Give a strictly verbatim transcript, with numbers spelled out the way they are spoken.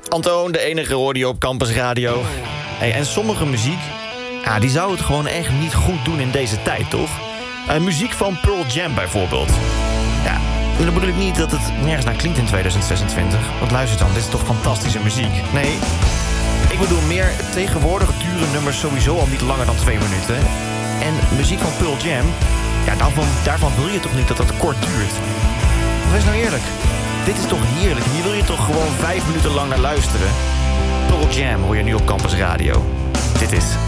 Antoon, de enige hoorde je op Campus Radio. Hey, en sommige muziek, ja, die zou het gewoon echt niet goed doen in deze tijd, toch? Uh, muziek van Pearl Jam bijvoorbeeld. Ja, en dan bedoel ik niet dat het nergens naar klinkt in tweeduizend zesentwintig. Want luister dan, dit is toch fantastische muziek? Nee, ik bedoel meer, tegenwoordig duren nummers sowieso al niet langer dan twee minuten. En muziek van Pearl Jam, ja, daarvan, daarvan wil je toch niet dat dat kort duurt? Wees nou eerlijk. Dit is toch heerlijk? Hier wil je toch gewoon vijf minuten lang naar luisteren? Pearl Jam hoor je nu op Campus Radio. Dit is